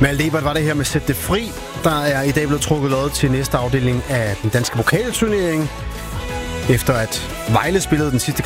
Malte Ebert var det her med Sæt det fri. Der er i dag blevet trukket lod til næste afdeling af den danske pokalturnering. Efter at Vejle spillede den sidste